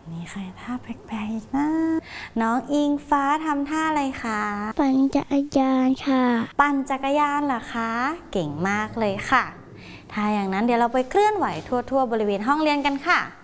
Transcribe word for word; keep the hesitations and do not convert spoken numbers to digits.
นี่ใครท่าแปลกๆอีกนะน้องอิงฟ้าทำท่าอะไรคะปั่นจักรยานค่ะปั่นจักรยานเหรอคะเก่งมากเลยค่ะถ้าอย่างนั้นเดี๋ยวเราไปเคลื่อนไหวทั่วๆบริเวณห้องเรียนกันค่ะ